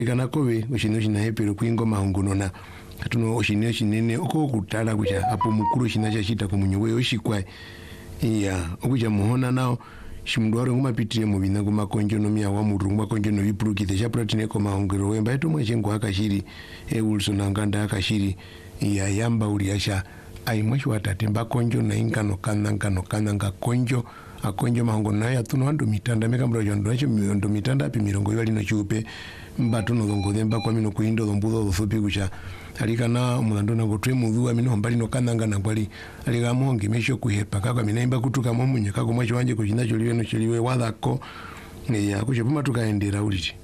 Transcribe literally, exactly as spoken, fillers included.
kana kobe oshino shina hepero kwingo mahongonona atuno oshino shinene oko kutala kucha apo mukuru shina chashita kumunyowe oshikwa iya okuja muhona nao shimudwaro ngumapitire mu bina kuma konjo no mya wa muru nguma konjo no bipurukite cha pratine ko mahongero wemba eto mwe chengo akashiri e Wilson anganda akashiri iya yamba uri yasha ai mweshi watatemba konjo na ingano kananga no kananga konjo akonjo mahongo naye atuno ando mitanda meka mbro jondo acho ndo mitanda api mirongo yali no chupe mbatu no dongo demba kwa mino kuindo dombudo dofupi kucha alika na mulando na gotwe mudhu amino mbali no kananga na kwali alika mongi mesho kuhepa kakwa minaimba kutuka momunye kako mwacho wanje kuchina choliwe no choliwe wadako ne ya kuche puma tukaendera uliti